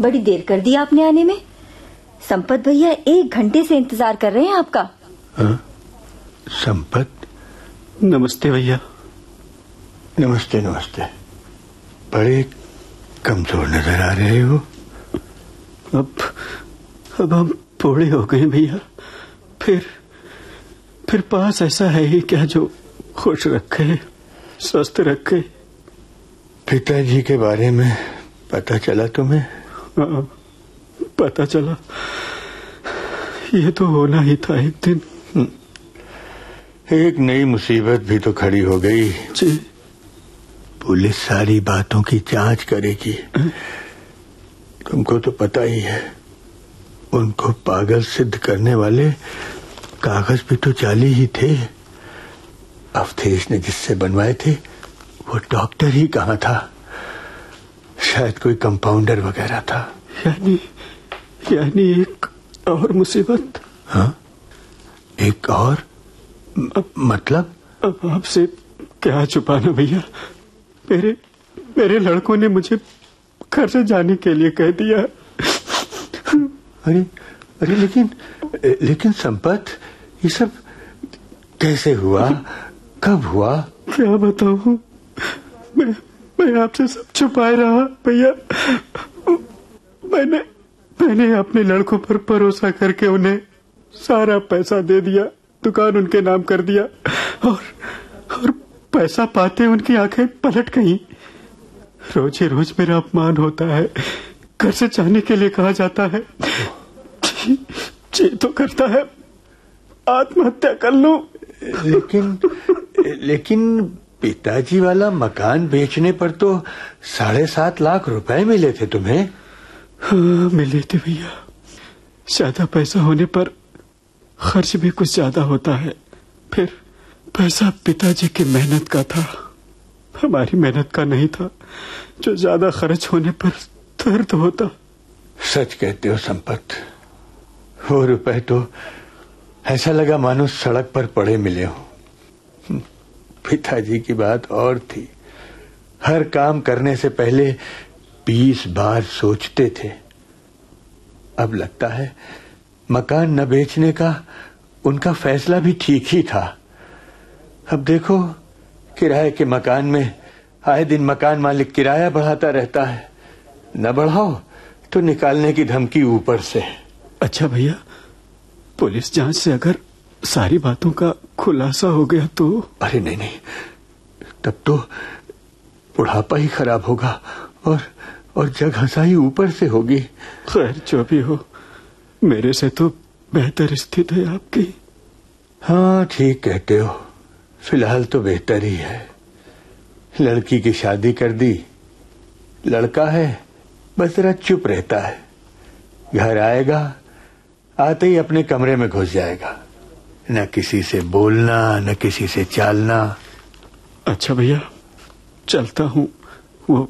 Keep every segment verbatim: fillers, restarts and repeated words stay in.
बड़ी देर कर दी आपने आने में। संपत भैया एक घंटे से इंतजार कर रहे हैं आपका। हाँ? संपत? नमस्ते भैया। नमस्ते नमस्ते। बड़े कमजोर नजर आ रहे हो। अब अब हम बूढ़े हो गए भैया। फिर फिर पास ऐसा है ही क्या जो खुश रखे, स्वस्थ रखे। पिताजी के बारे में पता चला तुम्हें? हाँ, पता चला। ये तो होना ही था एक दिन। एक नई मुसीबत भी तो खड़ी हो गई। जी। पुलिस सारी बातों की जांच करेगी। तुमको तो पता ही है, उनको पागल सिद्ध करने वाले कागज भी तो जाली ही थे। अवधेश ने जिससे बनवाए थे वो डॉक्टर ही कहाँ था, शायद कोई कंपाउंडर वगैरह था। यानी यानी एक और मुसीबत। हाँ, एक और? म, मतलब? अब आपसे क्या छुपाना भैया। मेरे मेरे लड़कों ने मुझे घर से जाने के लिए कह दिया। अरे अरे लेकिन लेकिन संपत, ये सब कैसे हुआ, कब हुआ? क्या बताऊं, मैं मैं आपसे सब छुपाए रहा भैया। मैंने मैंने अपने लड़कों पर भरोसा करके उन्हें सारा पैसा दे दिया, दुकान उनके नाम कर दिया, और और पैसा पाते उनकी आंखें पलट गईं। रोज ही रोज मेरा अपमान होता है, घर से जाने के लिए कहा जाता है। जी, जी तो करता है आत्महत्या कर लूं। लेकिन लेकिन पिताजी वाला मकान बेचने पर तो साढ़े सात लाख रुपए मिले थे तुम्हें। हाँ, मिले थे भैया। ज्यादा पैसा होने पर खर्च भी कुछ ज्यादा होता है। फिर पैसा पिताजी की मेहनत का था, हमारी मेहनत का नहीं था, जो ज्यादा खर्च होने पर दर्द होता। सच कहते हो संपत, वो रुपए तो ऐसा लगा मानो सड़क पर पड़े मिले हो। पिताजी की बात और थी, हर काम करने से पहले बीस बार सोचते थे। अब लगता है मकान न बेचने का उनका फैसला भी ठीक ही था। अब देखो, किराए के मकान में आए दिन मकान मालिक किराया बढ़ाता रहता है, न बढ़ाओ तो निकालने की धमकी ऊपर से। अच्छा भैया, पुलिस जांच से अगर सारी बातों का खुलासा हो गया तो? अरे नहीं नहीं, तब तो बुढ़ापा ही खराब होगा और और जग हंसाई ऊपर से होगी। खैर जो भी हो, मेरे से तो बेहतर स्थिति है आपकी। हाँ ठीक कहते हो, फिलहाल तो बेहतर ही है। लड़की की शादी कर दी, लड़का है बस जरा चुप रहता है, घर आएगा आते ही अपने कमरे में घुस जाएगा, न किसी से बोलना न किसी से चालना। अच्छा भैया, चलता हूँ, वो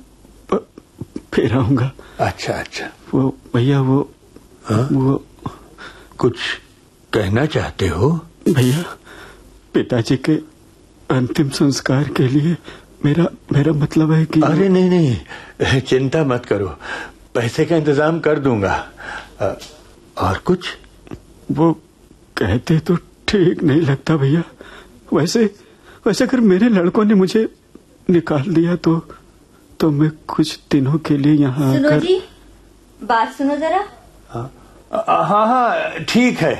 फिर आऊंगा। अच्छा अच्छा। वो भैया वो हाँ? वो कुछ कहना चाहते हो? भैया, पिताजी के अंतिम संस्कार के लिए मेरा मेरा मतलब है कि। अरे नहीं नहीं, चिंता मत करो, पैसे का इंतजाम कर दूंगा। आ, और कुछ? वो कहते तो ठीक नहीं लगता भैया। वैसे वैसे अगर मेरे लड़कों ने मुझे निकाल दिया तो तो मैं कुछ दिनों के लिए यहाँ सुनो कर... जी, बात सुनो जरा। हाँ हाँ हाँ ठीक है।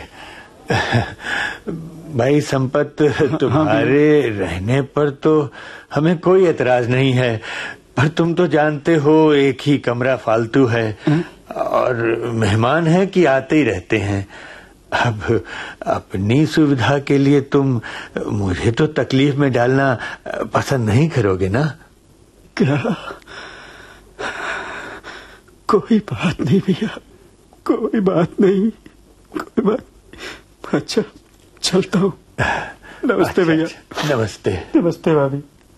भाई संपत, तुम्हारे हाँ, रहने पर तो हमें कोई एतराज नहीं है, पर तुम तो जानते हो एक ही कमरा फालतू है और मेहमान है कि आते ही रहते हैं। अब अपनी सुविधा के लिए तुम मुझे तो तकलीफ में डालना पसंद नहीं करोगे ना? क्या? कोई बात नहीं भैया, कोई बात नहीं, कोई बात। अच्छा चलता हूँ। नमस्ते भैया। अच्छा, नमस्ते। नमस्ते भाभी।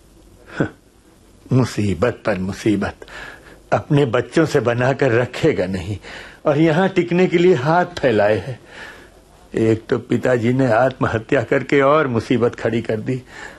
मुसीबत पर मुसीबत अपने बच्चों से बनाकर रखेगा नहीं और यहाँ टिकने के लिए हाथ फैलाए है। एक तो पिताजी ने आत्महत्या करके और मुसीबत खड़ी कर दी,